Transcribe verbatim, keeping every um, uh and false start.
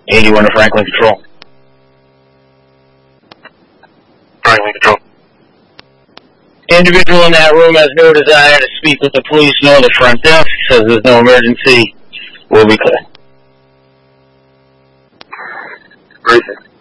eighty-one to Franklin Control. Franklin Control. Individual in that room has no desire to speak with the police nor the front desk. Says there's no emergency. We'll be clear. Great.